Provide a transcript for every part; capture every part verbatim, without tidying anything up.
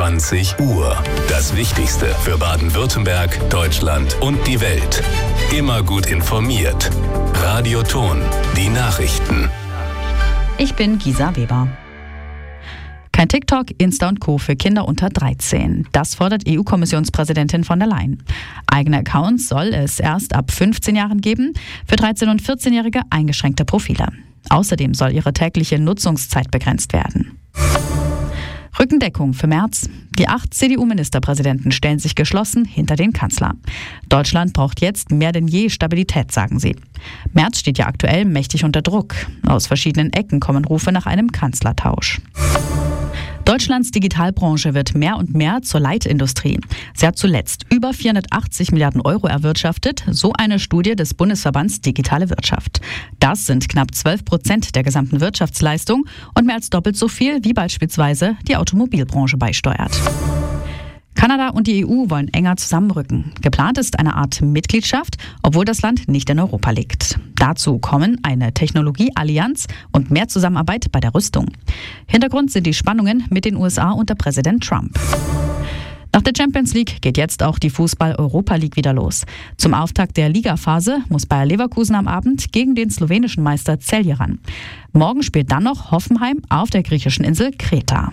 zwanzig Uhr. Das Wichtigste für Baden-Württemberg, Deutschland und die Welt. Immer gut informiert. Radio Ton, die Nachrichten. Ich bin Gisa Weber. Kein TikTok, Insta und Co. für Kinder unter dreizehn. Das fordert E U-Kommissionspräsidentin von der Leyen. Eigene Accounts soll es erst ab fünfzehn Jahren geben, für dreizehn- und vierzehnjährige eingeschränkte Profile. Außerdem soll ihre tägliche Nutzungszeit begrenzt werden. Rückendeckung für Merz. Die acht C D U-Ministerpräsidenten stellen sich geschlossen hinter den Kanzler. Deutschland braucht jetzt mehr denn je Stabilität, sagen sie. Merz steht ja aktuell mächtig unter Druck. Aus verschiedenen Ecken kommen Rufe nach einem Kanzlertausch. Deutschlands Digitalbranche wird mehr und mehr zur Leitindustrie. Sie hat zuletzt über vierhundertachtzig Milliarden Euro erwirtschaftet, so eine Studie des Bundesverbands Digitale Wirtschaft. Das sind knapp zwölf Prozent der gesamten Wirtschaftsleistung und mehr als doppelt so viel, wie beispielsweise die Automobilbranche beisteuert. Kanada und die E U wollen enger zusammenrücken. Geplant ist eine Art Mitgliedschaft, obwohl das Land nicht in Europa liegt. Dazu kommen eine Technologieallianz und mehr Zusammenarbeit bei der Rüstung. Hintergrund sind die Spannungen mit den U S A unter Präsident Trump. Nach der Champions League geht jetzt auch die Fußball-Europa League wieder los. Zum Auftakt der Ligaphase muss Bayer Leverkusen am Abend gegen den slowenischen Meister Celje ran. Morgen spielt dann noch Hoffenheim auf der griechischen Insel Kreta.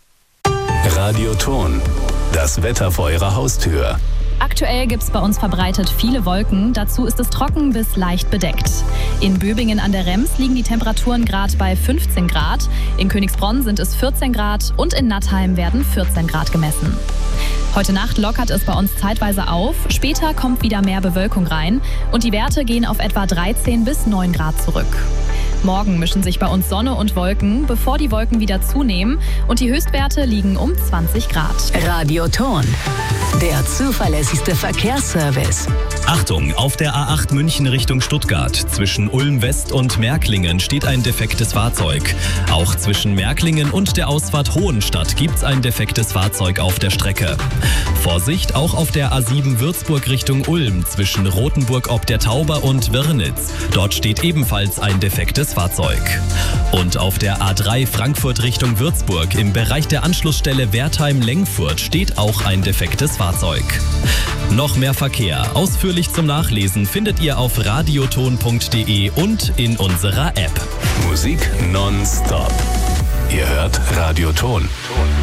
Radio Ton. Das Wetter vor Ihrer Haustür. Aktuell gibt es bei uns verbreitet viele Wolken. Dazu ist es trocken bis leicht bedeckt. In Böbingen an der Rems liegen die Temperaturen gerade bei fünfzehn Grad. In Königsbronn sind es vierzehn Grad und in Nattheim werden vierzehn Grad gemessen. Heute Nacht lockert es bei uns zeitweise auf. Später kommt wieder mehr Bewölkung rein und die Werte gehen auf etwa dreizehn bis neun Grad zurück. Morgen mischen sich bei uns Sonne und Wolken, bevor die Wolken wieder zunehmen und die Höchstwerte liegen um zwanzig Grad. Radio Ton, der zuverlässigste Verkehrsservice. Achtung, auf der A acht München Richtung Stuttgart. Zwischen Ulm West und Märklingen steht ein defektes Fahrzeug. Auch zwischen Märklingen und der Ausfahrt Hohenstadt gibt's ein defektes Fahrzeug auf der Strecke. Vorsicht, auch auf der A sieben Würzburg Richtung Ulm zwischen Rothenburg ob der Tauber und Wörnitz. Dort steht ebenfalls ein defektes Fahrzeug. Und auf der A drei Frankfurt Richtung Würzburg im Bereich der Anschlussstelle Wertheim-Lengfurt steht auch ein defektes Fahrzeug. Noch mehr Verkehr. Ausführlich zum Nachlesen findet ihr auf radioton punkt de und in unserer App. Musik nonstop. Ihr hört Radio Ton.